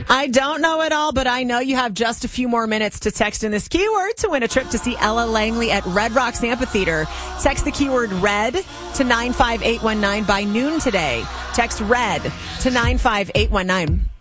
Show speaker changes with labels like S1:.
S1: I don't know it all, but I know you have just a few more minutes to text in this keyword to win a trip to see Ella Langley at Red Rocks Amphitheater. Text the keyword RED to 95819 by noon today. Text RED to 95819.